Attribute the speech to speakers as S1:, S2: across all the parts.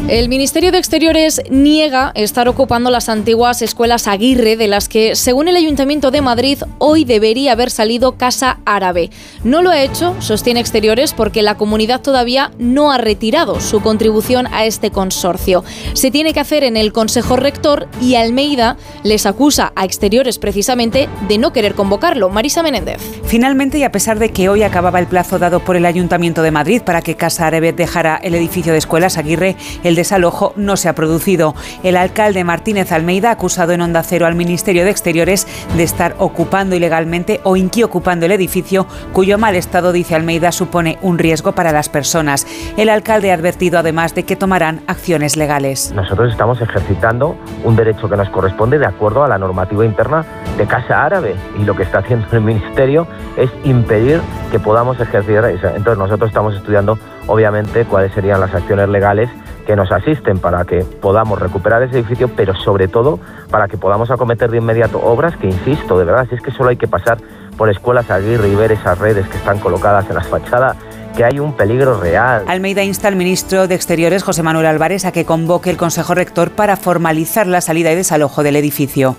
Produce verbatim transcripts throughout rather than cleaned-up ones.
S1: El Ministerio de Exteriores niega estar ocupando las antiguas escuelas Aguirre, de las que, según el Ayuntamiento de Madrid, hoy debería haber salido Casa Árabe. No lo ha hecho, sostiene Exteriores, porque la comunidad todavía no ha retirado su contribución a este consorcio. Se tiene que hacer en el Consejo Rector y Almeida les acusa a Exteriores precisamente de no querer convocarlo. Marisa Menéndez.
S2: Finalmente, y a pesar de que hoy acababa el plazo dado por el Ayuntamiento de Madrid para que Casa Árabe dejara el edificio de escuelas Aguirre, el desalojo no se ha producido. El alcalde Martínez Almeida ha acusado en Onda Cero al Ministerio de Exteriores de estar ocupando ilegalmente o inquiocupando el edificio, cuyo mal estado, dice Almeida, supone un riesgo para las personas. El alcalde ha advertido además de que tomarán acciones legales.
S3: Nosotros estamos ejercitando un derecho que nos corresponde de acuerdo a la normativa interna de Casa Árabe, y lo que está haciendo el Ministerio es impedir que podamos ejercer eso. Entonces nosotros estamos estudiando obviamente cuáles serían las acciones legales que nos asisten para que podamos recuperar ese edificio, pero sobre todo para que podamos acometer de inmediato obras que, insisto, de verdad, si es que solo hay que pasar por escuelas Aguirre y ver esas redes que están colocadas en la fachada, que hay un peligro real.
S2: Almeida insta al ministro de Exteriores, José Manuel Álvarez, a que convoque el Consejo Rector para formalizar la salida y desalojo del edificio.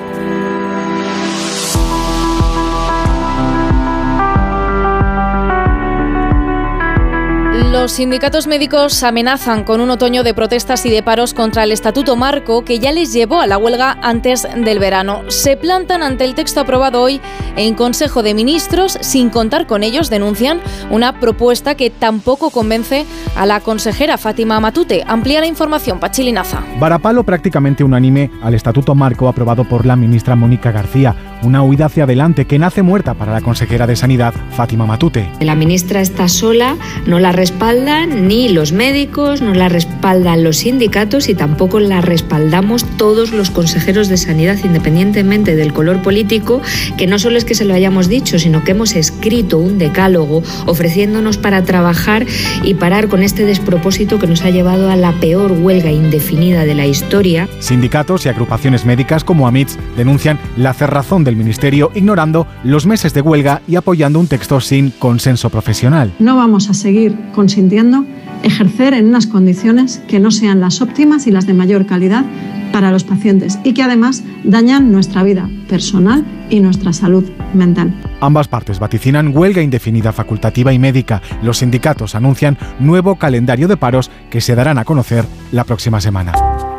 S1: Los sindicatos médicos amenazan con un otoño de protestas y de paros contra el Estatuto Marco, que ya les llevó a la huelga antes del verano. Se plantan ante el texto aprobado hoy en Consejo de Ministros. Sin contar con ellos, denuncian una propuesta que tampoco convence a la consejera Fátima Matute. Amplía la información, Pachi Linaza.
S4: Varapalo prácticamente unánime al Estatuto Marco aprobado por la ministra Mónica García. Una huida hacia adelante que nace muerta para la consejera de Sanidad, Fátima Matute.
S5: La ministra está sola, no la respaldan ni los médicos, no la respaldan los sindicatos y tampoco la respaldamos todos los consejeros de Sanidad, independientemente del color político, que no solo es que se lo hayamos dicho, sino que hemos escrito un decálogo ofreciéndonos para trabajar y parar con este despropósito que nos ha llevado a la peor huelga indefinida de la historia.
S4: Sindicatos y agrupaciones médicas como AMITS denuncian la cerrazón del Ministerio, ignorando los meses de huelga y apoyando un texto sin consenso profesional.
S6: No vamos a seguir consintiendo ejercer en unas condiciones que no sean las óptimas y las de mayor calidad para los pacientes y que además dañan nuestra vida personal y nuestra salud mental.
S4: Ambas partes vaticinan huelga indefinida facultativa y médica. Los sindicatos anuncian nuevo calendario de paros que se darán a conocer la próxima semana.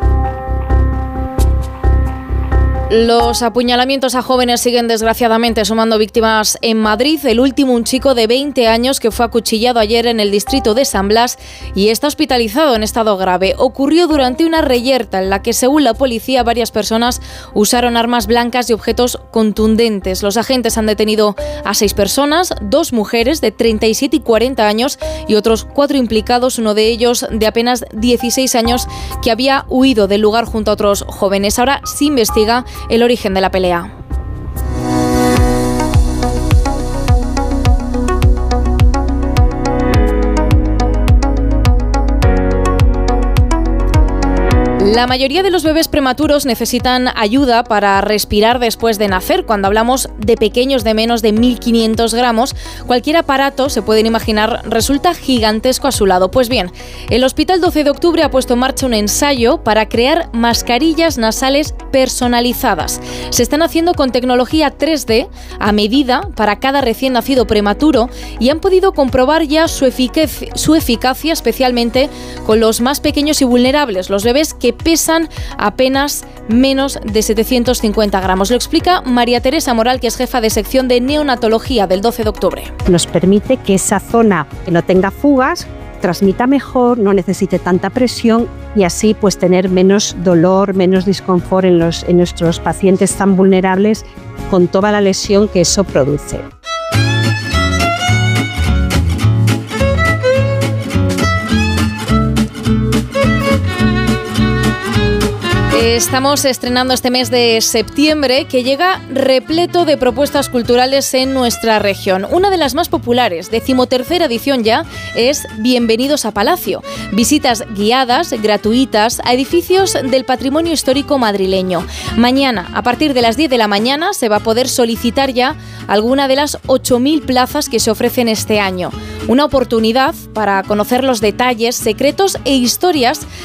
S1: Los apuñalamientos a jóvenes siguen desgraciadamente sumando víctimas en Madrid. El último, un chico de veinte años que fue acuchillado ayer en el distrito de San Blas y está hospitalizado en estado grave. Ocurrió durante una reyerta en la que, según la policía, varias personas usaron armas blancas y objetos contundentes. Los agentes han detenido a seis personas, dos mujeres de treinta y siete y cuarenta años y otros cuatro implicados, uno de ellos de apenas dieciséis años que había huido del lugar junto a otros jóvenes. Ahora se investiga el origen de la pelea. La mayoría de los bebés prematuros necesitan ayuda para respirar después de nacer. Cuando hablamos de pequeños de menos de mil quinientos gramos, cualquier aparato, se pueden imaginar, resulta gigantesco a su lado. Pues bien, el Hospital doce de octubre ha puesto en marcha un ensayo para crear mascarillas nasales personalizadas. Se están haciendo con tecnología tres D a medida para cada recién nacido prematuro y han podido comprobar ya su eficacia, su eficacia especialmente con los más pequeños y vulnerables, los bebés que pesan apenas menos de setecientos cincuenta gramos. Lo explica María Teresa Moral, que es jefa de sección de neonatología del doce de octubre.
S7: Nos permite que esa zona que no tenga fugas transmita mejor, no necesite tanta presión y así pues tener menos dolor, menos disconfort en, los, en nuestros pacientes tan vulnerables con toda la lesión que eso produce.
S1: Estamos estrenando este mes de septiembre que llega repleto de propuestas culturales en nuestra región. Una de las más populares, decimotercera edición ya, es Bienvenidos a Palacio. Visitas guiadas, gratuitas, a edificios del patrimonio histórico madrileño. Mañana, a partir de las diez de la mañana, se va a poder solicitar ya alguna de las ocho mil plazas que se ofrecen este año. Una oportunidad para conocer los detalles, secretos e historias